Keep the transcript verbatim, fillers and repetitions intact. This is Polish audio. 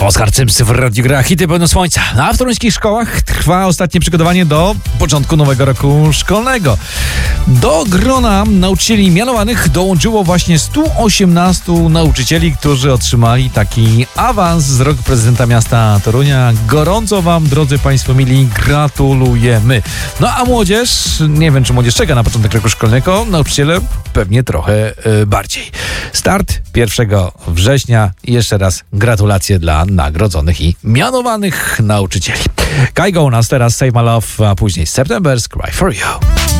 Oskar Cymsy w Radiu Gra Hity pełno słońca. A w toruńskich szkołach trwa ostatnie przygotowanie do początku nowego roku szkolnego. Do grona nauczycieli mianowanych dołączyło właśnie stu osiemnastu nauczycieli, którzy otrzymali taki awans z rok prezydenta miasta Torunia. Gorąco wam, drodzy państwo mili, gratulujemy. No a młodzież, nie wiem czy młodzież czeka na początek roku szkolnego, nauczyciele pewnie trochę y, bardziej. Start pierwszego września i jeszcze raz gratulacje dla nagrodzonych i mianowanych nauczycieli. Kaigo u nas teraz Save My Love, a później September's Cry For You.